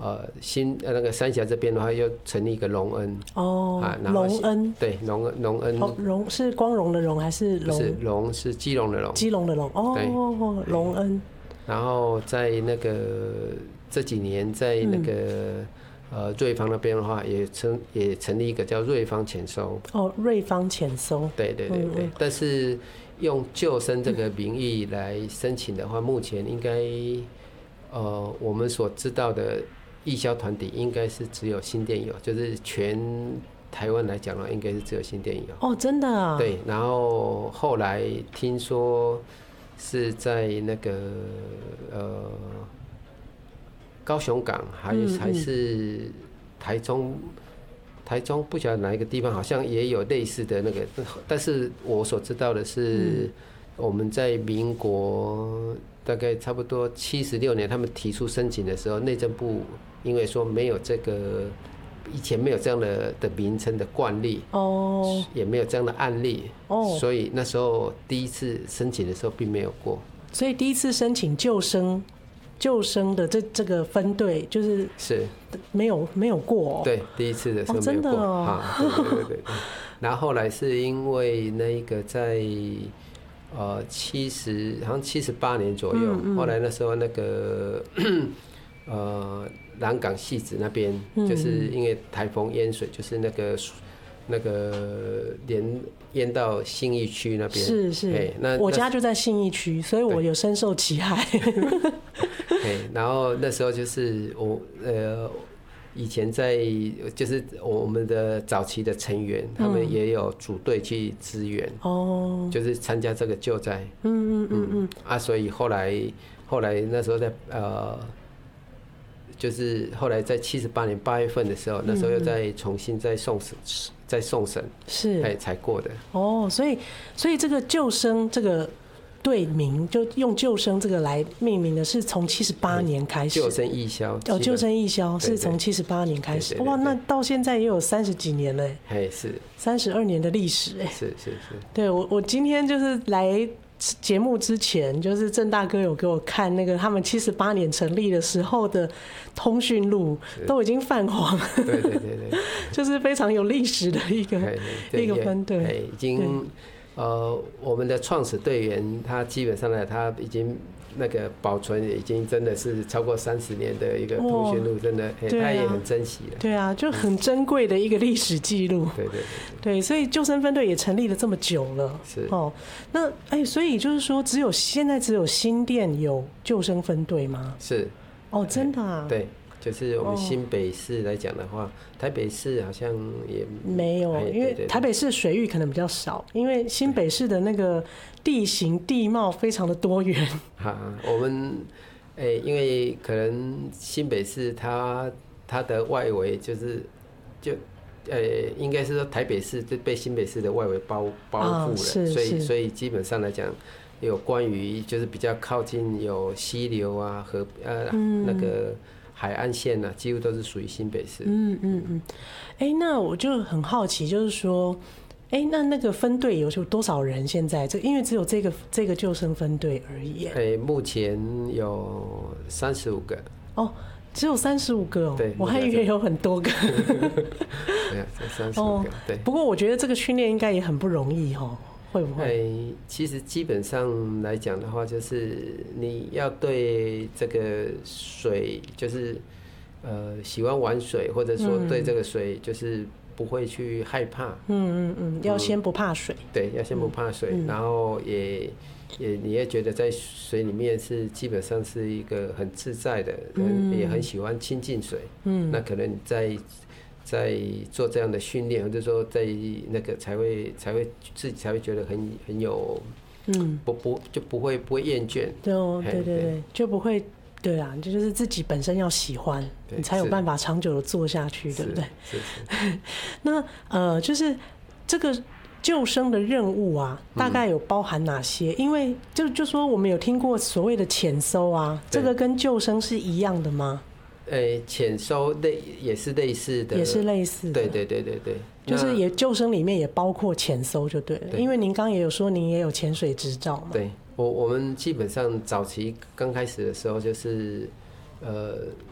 那个三峡这边的话，又成立一个隆恩隆恩对隆恩荣是光荣的荣还是不是隆是基隆的隆， 基隆的隆隆恩。 然后在那个这几年在那个瑞芳那边的话，也成立一个叫瑞芳潜收瑞芳潜收对，但是用救生这个名义来申请的话，目前应该我们所知道的义消团体应该是只有新店有，就是全台湾来讲的话，应该是只有新店有真的啊。 对，然后后来听说是在那个高雄港还是台中不晓得哪一个地方，好像也有类似的那个，但是我所知道的是，我们在民国大概差不多76年，他们提出申请的时候，内政部因为说没有这个以前没有这样的名称的惯例，也没有这样的案例，所以那时候第一次申请的时候并没有过。 所以第一次申请救生的这个分队是没有过对，第一次的时候没有过真的对。然后后来是因为那个在好像78年左右，后来那时候那个南港汐止那边，就是因为台风淹水，就是那个淹到信义区那边， 是，我家就在信义区，所以我有深受其害。 然后那时候就是以前就是我们的早期的成员，他们也有组队去支援，就是参加这个救灾，所以后来那时候就是后来在78年8月份的时候，那时候又重新再送审，才过的。 所以这个救生这个队名就用救生这个来命名的，是从78年开始。 救生义消救生义消是从78年开始。哇，那到现在也有30几年了。 是 32年的历史。 是。 对，我今天就是来节目之前，就是郑大哥有给我看那个他们78年成立的时候的通讯录，都已经泛黄了。 对， 就是非常有历史的一个分队， 已经我们的创始队员他基本上呢，他已经那个保存已经真的是超过30年的一个通讯录，真的他也很珍惜了。 对啊，就很珍贵的一个历史记录。对，所以救生分队也成立了这么久了。那所以就是说，现在只有新店有救生分队吗？ 是。 真的啊。 对。就是我们新北市来讲的话，台北市好像也没有，因为台北市水域可能比较少，因为新北市的那个地形地貌非常的多元。 我们因为可能新北市它的外围应该是说台北市就被新北市的外围包覆了，所以基本上来讲，有关于就是比较靠近有溪流啊和那个海岸线呢，几乎都是属于新北市。 那我就很好奇，就是说，那个分队有多少人？现在因为只有这个救生分队而已。 目前有35个。 只有35个哦。 对， 我还以为有很多个。 没有，35个。对。 不过我觉得这个训练应该也很不容易哦。会不会？ 其实基本上来讲的话，就是你要对这个水，就是喜欢玩水，或者说对这个水就是不会去害怕。 要先不怕水。 对，要先不怕水，然后你也觉得在水里面是基本上是一个很自在的，也很喜欢亲近水。那可能在做这样的训练，或者说在那个才会自己才会觉得很有，就不会厌倦。 对，就不会。对啊，就是自己本身要喜欢，你才有办法长久的做下去，对不对？ 是。 那就是这个救生的任务啊，大概有包含哪些？因为就说我们有听过所谓的潜搜啊，这个跟救生是一样的吗？ 潜搜也是类似的， 也是类似的。 对， 就是救生里面也包括潜搜就对了。因为您刚也有说您也有潜水执照嘛。 对，我们基本上早期刚开始的时候就是